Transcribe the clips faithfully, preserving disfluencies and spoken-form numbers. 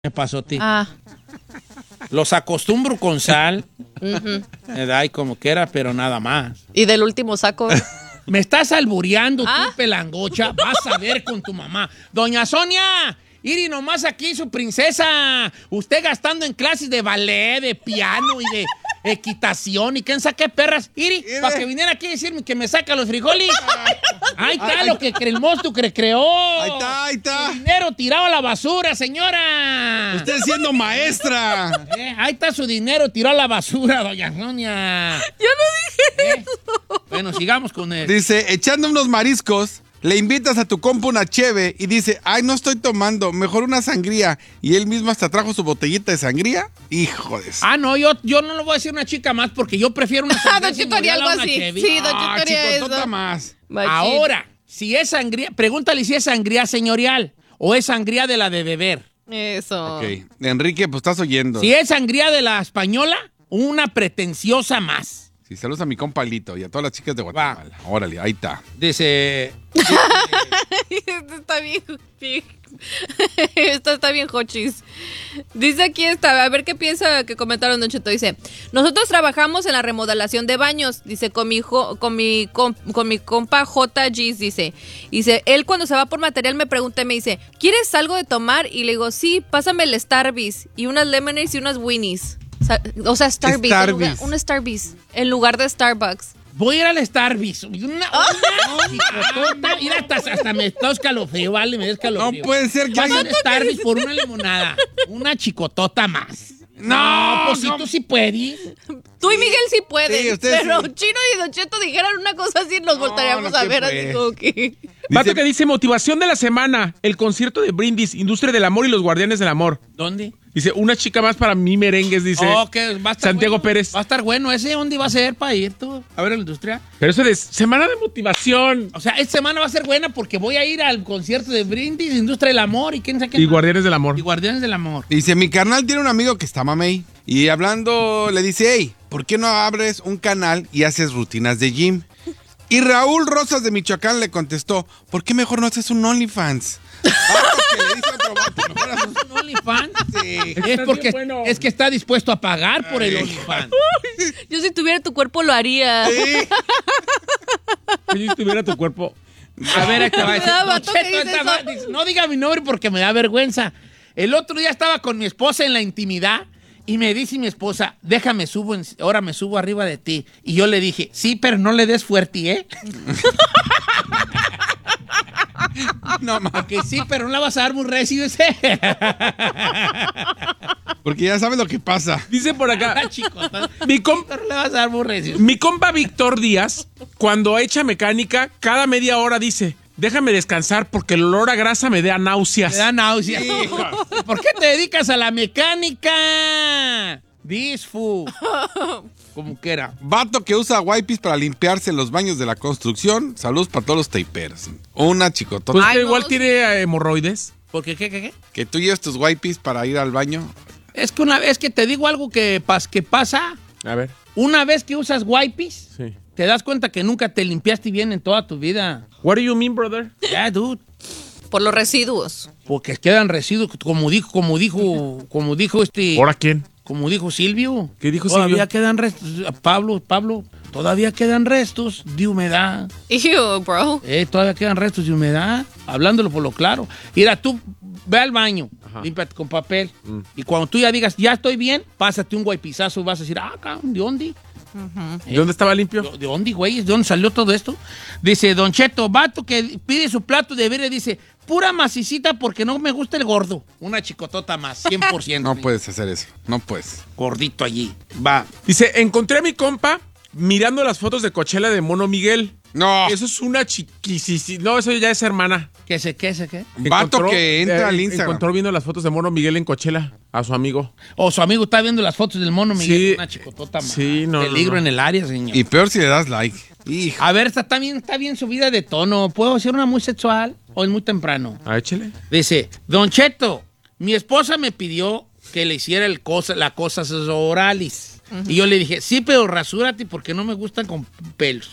Me pasó a ti. Ah. Los acostumbro con sal, Uh-huh. me da y como quiera, pero nada más. Y del último saco. Me estás albureando, ¿Ah? tú, pelangocha. Vas a ver con tu mamá. Doña Sonia, iri nomás aquí su princesa. Usted gastando en clases de ballet, de piano y de equitación y quién sabe qué perras. Iri, para que viniera aquí a decirme que me saca los frijoles. Ahí está lo que el monstruo que creó. Ahí está, ahí está. Su dinero tirado a la basura, señora. Usted siendo maestra. Eh, ahí está su dinero tirado a la basura, doña Sonia. Yo no dije ¿Eh? Bueno, sigamos con él. Dice, echando unos mariscos, le invitas a tu compa una cheve y dice, ay, no estoy tomando, mejor una sangría. Y él mismo hasta trajo su botellita de sangría. Hijo de eso. Ah, no, yo, yo no lo voy a decir una chica más porque yo prefiero una Ah, sangría Don Cheto haría algo señorial a una así. Chevy. Sí, Don Cheto Ah, haría chicotota eso. más. Machín. Ahora, si es sangría, pregúntale si es sangría señorial o es sangría de la de beber. Eso. Ok, Enrique, pues estás oyendo. Si es sangría de la española, una pretenciosa más. Sí, saludos a mi compa Lito y a todas las chicas de Guatemala. Órale, ahí está. Dice, Esto está bien. bien- Esto está bien hochis. Dice aquí esta, a ver qué piensa que comentaron Don Cheto. Dice, nosotros trabajamos en la remodelación de baños. Dice, con mi, jo- con mi, com- con mi compa J G, dice. Dice, él cuando se va por material me pregunta y me dice, ¿quieres algo de tomar? Y le digo, sí, pásame el Starbies y unas Lemonades y unas Winnies. O sea, o sea Starbies. Starbies. Un Starbies en lugar de Starbucks. voy a ir al Starbucks. Una, una chicotota. Mira, hasta, hasta me está escalofrío, vale, me da escalofrío. No puede ser que Vas haya- a Starbucks por una limonada. Una chicotota más. No, pues si no. tú sí puedes. Tú y Miguel sí pueden, Sí, ustedes pero sí. Chino y Don Cheto dijeran una cosa así, nos voltaríamos no, a ¿qué ver así pues? como que... Vato que dice motivación de la semana, el concierto de Brindis, Industria del Amor y los Guardianes del Amor. ¿Dónde? Dice, una chica más para mí merengues, dice Oh, que va a estar Santiago bueno. Pérez. Va a estar bueno. ¿Ese dónde va a ser para ir tú? A ver la industria. Pero eso de semana de motivación. O sea, esta semana va a ser buena porque voy a ir al concierto de Brindis, Industria del Amor y quién sabe qué Y más. Guardianes del Amor. Y Guardianes del Amor. Dice, mi carnal tiene un amigo que está mamey. Y hablando, le dice, hey, ¿por qué no abres un canal y haces rutinas de gym? Y Raúl Rosas de Michoacán le contestó, ¿por qué mejor no haces un OnlyFans? Vato que le dice a otro vato, mejor haz un- ¿Un OnlyFans? Sí. Es porque bien bueno. es que está dispuesto a pagar por el OnlyFans. Yo si tuviera tu cuerpo lo haría. Sí. Si tuviera tu cuerpo. A ver, ahí te va a decir, Ah, "Don vato, ¿qué Cheto, dice esta va- eso? dice, no diga mi nombre porque me da vergüenza. El otro día estaba con mi esposa en la intimidad y me dice mi esposa, déjame subo, en- ahora me subo arriba de ti. Y yo le dije, sí, pero no le des fuerte, ¿eh? No, ma, Que sí, pero no la vas a dar muy recio ese. porque ya sabes lo que pasa. Dice por acá, Ah, chico, no, mi, com- no le vas a dar muy recio. mi compa Víctor Díaz, cuando echa mecánica, cada media hora dice, déjame descansar porque el olor a grasa me da náuseas. Me da náusea. ¿Por qué te dedicas a la mecánica? Disfu. Como que era. Vato que usa wipes para limpiarse en los baños de la construcción. Saludos para todos los taperos. Una chicotota. Pues Ay, que no, igual sí. tiene eh, hemorroides. ¿Por qué, qué, qué, qué? Que tú lleves tus wipes para ir al baño. Es que una vez que te digo algo que, pas- que pasa, A ver, una vez que usas wipes, sí. te das cuenta que nunca te limpiaste bien en toda tu vida. What do you mean, brother? Ya, dude. Por los residuos. Porque quedan residuos, como dijo, como dijo, como dijo este, ¿Ahora quién? como dijo Silvio. ¿Qué dijo Todavía Silvio? quedan restos, Pablo, Pablo, todavía quedan restos de humedad. Ew, bro. Eh, todavía quedan restos de humedad. Hablándolo por lo claro. Mira, tú ve al baño, Ajá. límpiate con papel. Y cuando tú ya digas, ya estoy bien, pásate un guaypizazo y vas a decir, ah, cabrón, ¿de dónde? ¿De dónde estaba limpio? ¿De dónde, güey? ¿De dónde salió todo esto? Dice, Don Cheto, vato que pide su plato de birria, dice, pura macicita porque no me gusta el gordo. Una chicotota más, cien por ciento. No puedes hacer eso. No puedes. Gordito allí. Va. Dice, encontré a mi compa mirando las fotos de Coachella de Mono Miguel. No. Eso es una chiquisísima. No, eso ya es hermana. ¿Qué sé, qué sé, qué? Vato Encontró- que entra eh, al Instagram. Encontró viendo las fotos de Mono Miguel en Coachella a su amigo. O su amigo está viendo las fotos del mono Miguel. Sí. Una chicotota más. Sí, no, Peligro no, no. en el área, señor. Y peor si le das like. Hijo. A ver, está, está bien, está bien subida de tono. ¿Puedo hacer una muy sexual o es muy temprano? Ah, échale. Dice, Don Cheto, mi esposa me pidió que le hiciera el cosa, la cosa oralis. Y yo le dije, sí, pero rasúrate porque no me gustan con pelos.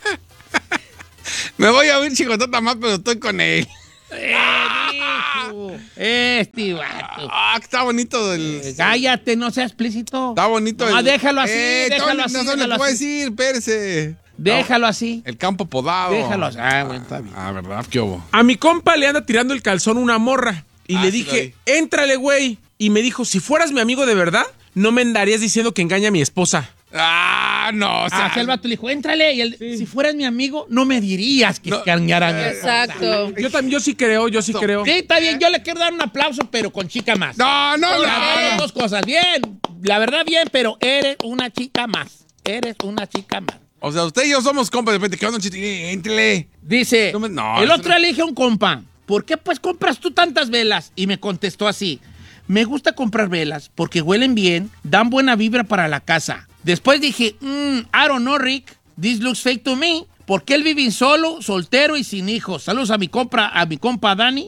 Me voy a oír chicotota más, pero estoy con él. Eh, dijo. Este vato. Ah, está bonito el... Eh, Cállate, no seas explícito. Está bonito No, el... déjalo así, Eh, déjalo Tony, así, No, no déjalo le puedo así. decir, espérese. Déjalo así. El campo podado. Déjalo así. Ah, bueno, está bien. Ah, ¿verdad? ¿Qué hubo? A mi compa le anda tirando el calzón una morra. Y Ah, le sí, dije, éntrale, güey. Y me dijo, si fueras mi amigo de verdad, no me andarías diciendo que engaña a mi esposa. Ah, no. O sea, Ah, el vato le dijo, éntrale. Y él, si fueras mi amigo, no me dirías que No. escañara. Exacto. Yo también, yo sí creo, yo sí creo. Sí, está bien. Yo le quiero dar un aplauso, pero con chica más. No, no, no. Las dos cosas. Bien. La verdad, bien, pero eres una chica más. Eres una chica más. O sea, usted y yo somos compas. De repente, ¿qué onda, chiste? Eh, Éntrele. Dice, No me- no, el eso otro no- le dije a un compa, ¿por qué pues compras tú tantas velas? Y me contestó así, me gusta comprar velas porque huelen bien, dan buena vibra para la casa. Después dije, mm, I don't know, Rick, this looks fake to me, porque él vive solo, soltero y sin hijos. Saludos a mi compra, a mi compa Dani.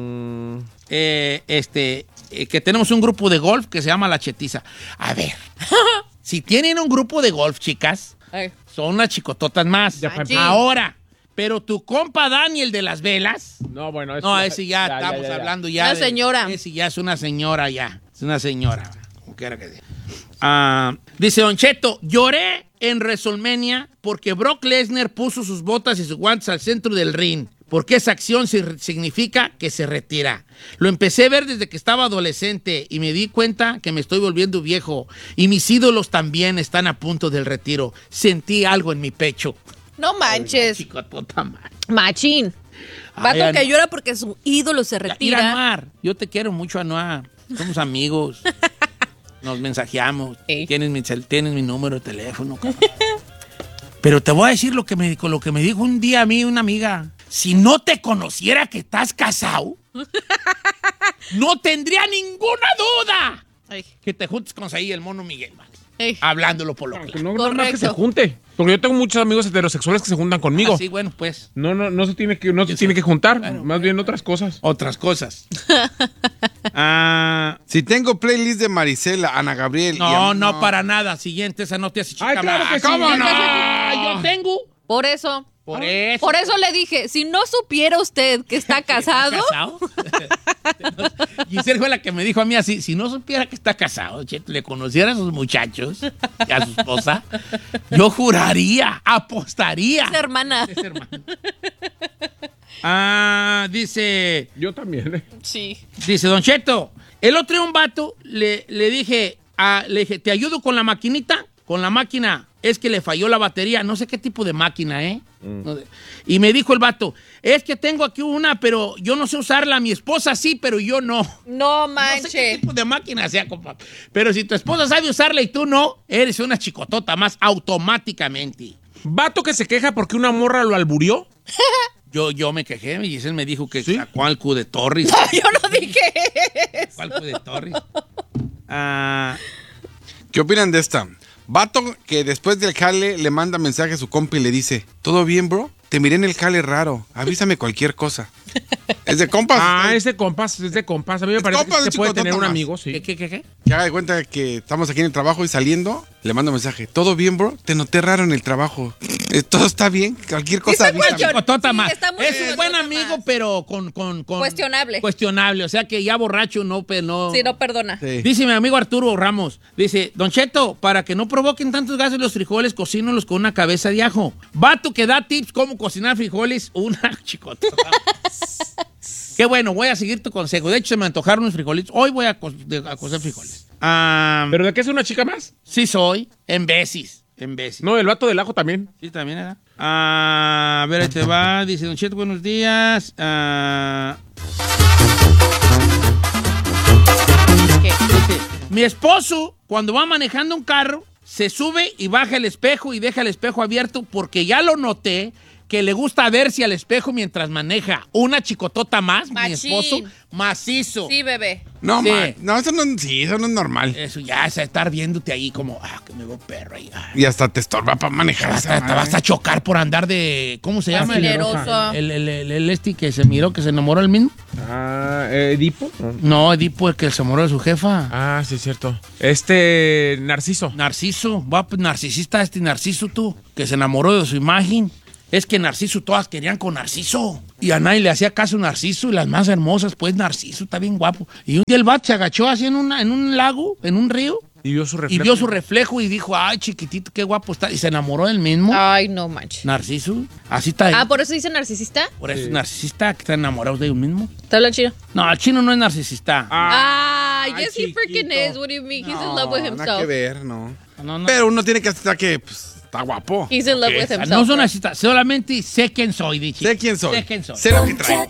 Eh, este, eh, que tenemos un grupo de golf que se llama La Chetiza. A ver, si tienen un grupo de golf, chicas, Ay. son unas chicototas más. Ya, Machín. Ahora, pero tu compa Daniel de las velas. No, bueno. No, ese ya, estamos hablando ya. Una de- señora. Ese ya es una señora ya. Es una señora. Como quiera que sea. Ah, dice Don Cheto, lloré en WrestleMania porque Brock Lesnar puso sus botas y sus guantes al centro del ring. Porque esa acción si- significa que se retira. Lo empecé a ver desde que estaba adolescente y me di cuenta que me estoy volviendo viejo. Y mis ídolos también están a punto del retiro. Sentí algo en mi pecho. No manches. Chicotota, man. Machín. Ay, Vato que Anu- llora porque su ídolo se Mira, retira. Anuar, yo te quiero mucho, Anuar. Somos amigos. Nos mensajeamos. Sí. Tienes mi, cel- tienes mi número de teléfono, cabrón. Pero te voy a decir lo que, me, lo que me dijo un día a mí una amiga. Si no te conociera que estás casado, no tendría ninguna duda Ay. que te juntes con ahí el mono Miguel, man. Ey. Hablándolo por lo claro. No, no más que Correcto. se junte. Porque yo tengo muchos amigos heterosexuales que se juntan conmigo. Así, bueno, pues, No, no, no se tiene que, no se tiene que juntar. Más bien otras cosas. otras cosas. Ah, Si tengo playlist de Marisela, Ana Gabriel. y no, a- no, para nada. Siguiente, esa no te hace chica. Ay, claro más. que sí. ¿Cómo Ya no? casi- Yo tengo. Por eso. Por eso. Por eso le dije, si no supiera usted que está casado, ¿Casado? Giselle fue la que me dijo a mí así, si no supiera que está casado, Cheto, le conociera a sus muchachos y a su esposa, yo juraría, apostaría. es hermana. Es hermano. Ah, dice, Yo también. ¿eh? Sí. dice Don Cheto, el otro día un vato le, le dije, ah, le dije, ¿te ayudo con la maquinita? Con la máquina, es que le falló la batería, no sé qué tipo de máquina, ¿eh? No sé. Y me dijo el vato, es que tengo aquí una, pero yo no sé usarla, mi esposa sí, pero yo no. No No sé qué manche. tipo de máquina sea, compa. Pero si tu esposa sabe usarla y tú no, eres una chicotota más automáticamente. Vato que se queja porque una morra lo alburió. Yo, yo me quejé, y Giselle me dijo que ¿Sí? sacó al cu de Torres. Yo no dije eso. Sacó al cu de Torres. Ah, ¿Qué opinan de esta? Vato que después del jale le manda mensaje a su compa y le dice, ¿todo bien, bro? Te miré en el jale raro. Avísame cualquier cosa. Es de compas. Ah, es de compas, es de compas. A mí me Es parece compas, que es se puede chicotota tener un más. amigo, sí. ¿qué, qué, qué, qué? Que haga de cuenta que estamos aquí en el trabajo y saliendo, le mando mensaje. ¿Todo bien, bro? Te noté raro en el trabajo. Eh, ¿Todo está bien? Cualquier cosa está muy avísame. Chicotota Sí, más. está muy Es un chicotota buen amigo, más. pero con, con, con... Cuestionable. Cuestionable. O sea que ya borracho no... Pero no Sí, no perdona. Sí. Dice mi amigo Arturo Ramos, dice, Don Cheto, para que no provoquen tantos gases los frijoles, cocínolos con una cabeza de ajo. Vato que da tips cómo cocinar frijoles, una chicota. Qué bueno, voy a seguir tu consejo. De hecho, se me antojaron unos frijolitos. Hoy voy a, co de- a cocer frijoles. Ah, ¿Pero de qué es una chica más? sí soy, en veces, en veces. No, el vato del ajo también. Sí, también era. Ah, a ver, ahí te va. Dice, Don Cheto, buenos días. Ah, dice, mi esposo, cuando va manejando un carro, se sube y baja el espejo y deja el espejo abierto porque ya lo noté que le gusta verse al espejo mientras maneja. Una chicotota más, mi Machín. esposo, macizo. Sí, bebé. No, Sí. man. No, eso no, sí, eso no es normal. Eso ya es estar viéndote ahí como, ah, que me veo perro ahí. Ah. Y hasta te estorba para manejar. Te vas, esa a, te vas madre. a chocar por andar de, ¿cómo se llama? El, Aceleroso. el, el, el, el este que se miró, que se enamoró el mismo. Ah, ¿Edipo? No, Edipo, el que se enamoró de su jefa. Ah, sí, es cierto. Este, Narciso. Narciso, va, pues, narcisista este Narciso tú, que se enamoró de su imagen. es que Narciso, todas querían con Narciso. Y a nadie le hacía caso Narciso, y las más hermosas, pues Narciso, está bien guapo. Y un día el vato se agachó así en, una, en un lago, en un río. Y vio su reflejo. Y vio su reflejo y dijo, ay, chiquitito, qué guapo está. Y se enamoró del mismo. Ay, no manches. Narciso. Así está. Ah, ¿por eso dice narcisista? Por eso es narcisista, que está enamorado de él mismo. ¿Te habla chino? No, el chino no es narcisista. Ah, Ay, yes, he chiquito. freaking is. What do you mean? He's in love with Nada que himself. ver, no. No, no. Pero uno tiene que aceptar que pues, está guapo. He's in love with Esa, himself. no son narcisistas, solamente sé quién soy, dice. Sé quién soy. Sé quién soy. Sé lo que traigo.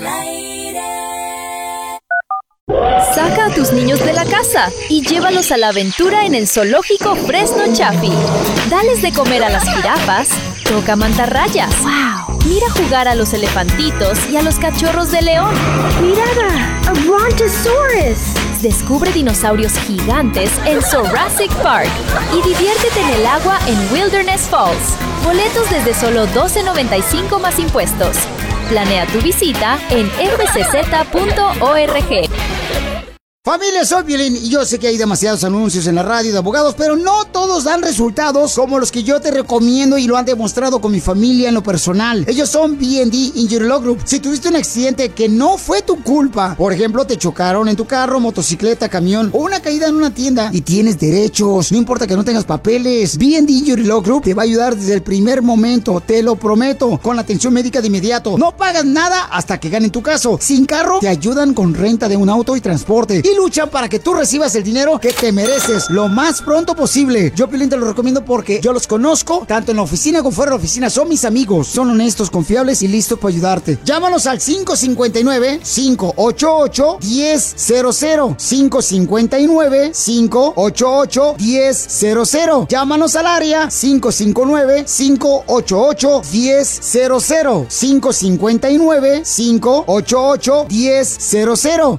Saca a tus niños de la casa y llévalos a la aventura en el zoológico Fresno Chaffee. Dales de comer a las jirafas, toca mantarrayas. Wow. Mira jugar a los elefantitos y a los cachorros de león. ¡Mirada! ¡A brontosaurus! Descubre dinosaurios gigantes en Jurassic Park y diviértete en el agua en Wilderness Falls. Boletos desde solo doce noventa y cinco más impuestos. Planea tu visita en r c z punto org. Familia, soy Piolín y yo sé que hay demasiados anuncios en la radio de abogados, pero no todos dan resultados como los que yo te recomiendo y lo han demostrado con mi familia en lo personal. Ellos son B and D Injury Law Group. Si tuviste un accidente que no fue tu culpa, por ejemplo, te chocaron en tu carro, motocicleta, camión o una caída en una tienda y tienes derechos, no importa que no tengas papeles, B and D Injury Law Group te va a ayudar desde el primer momento, te lo prometo, con la atención médica de inmediato. No pagas nada hasta que ganen tu caso. Sin carro, te ayudan con renta de un auto y transporte. Y luchan para que tú recibas el dinero que te mereces lo más pronto posible. Yo, Piolín, te lo recomiendo porque yo los conozco, tanto en la oficina como fuera de la oficina. Son mis amigos, son honestos, confiables y listos para ayudarte. Llámanos al cinco cinco nueve, cinco ocho ocho, uno cero cero cero. cinco cinco nueve, cinco ocho ocho, uno cero cero. Llámanos al área cinco cinco nueve, cinco ocho ocho, uno cero cero. cinco cinco nueve, cinco ocho ocho, uno cero cero.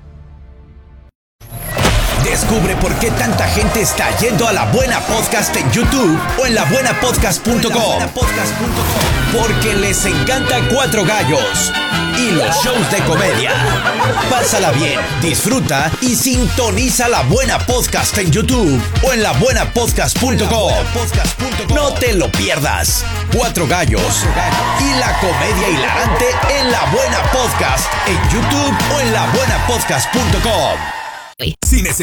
Descubre por qué tanta gente está yendo a La Buena Podcast en YouTube o en la buena podcast punto com. Porque les encanta Cuatro Gallos y los shows de comedia. Pásala bien, disfruta y sintoniza La Buena Podcast en YouTube o en la buena podcast punto com. No te lo pierdas. Cuatro Gallos y la comedia hilarante en La Buena Podcast en YouTube o en la buena podcast punto com. Si necesitas